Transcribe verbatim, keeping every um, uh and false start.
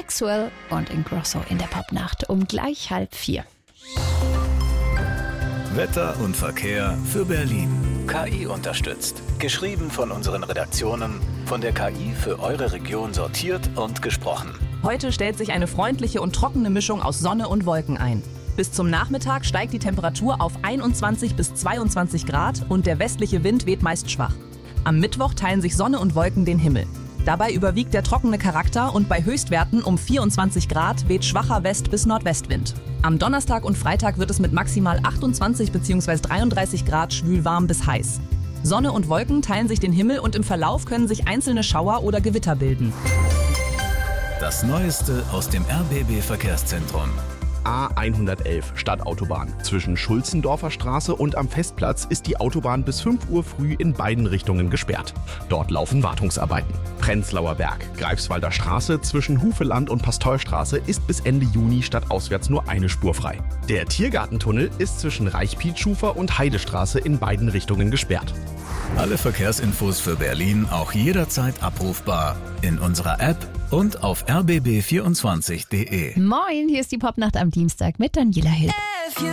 Maxwell und Ingrosso in der Popnacht um gleich halb vier. Wetter und Verkehr für Berlin. K I unterstützt. Geschrieben von unseren Redaktionen, von der K I für eure Region sortiert und gesprochen. Heute stellt sich eine freundliche und trockene Mischung aus Sonne und Wolken ein. Bis zum Nachmittag steigt die Temperatur auf einundzwanzig bis zweiundzwanzig Grad und der westliche Wind weht meist schwach. Am Mittwoch teilen sich Sonne und Wolken den Himmel. Dabei überwiegt der trockene Charakter und bei Höchstwerten um vierundzwanzig Grad weht schwacher West- bis Nordwestwind. Am Donnerstag und Freitag wird es mit maximal achtundzwanzig bzw. dreiunddreißig Grad schwül-warm bis heiß. Sonne und Wolken teilen sich den Himmel und im Verlauf können sich einzelne Schauer oder Gewitter bilden. Das Neueste aus dem R B B-Verkehrszentrum. A hundertelf Stadtautobahn. Zwischen Schulzendorfer Straße und am Festplatz ist die Autobahn bis fünf Uhr früh in beiden Richtungen gesperrt. Dort laufen Wartungsarbeiten. Prenzlauer Berg, Greifswalder Straße zwischen Hufeland und Pasteurstraße ist bis Ende Juni stadtauswärts nur eine Spur frei. Der Tiergartentunnel ist zwischen Reichpietschufer und Heidestraße in beiden Richtungen gesperrt. Alle Verkehrsinfos für Berlin auch jederzeit abrufbar in unserer App und auf r b b vierundzwanzig punkt d e. Moin, hier ist die Popnacht am Dienstag mit Daniela Hill.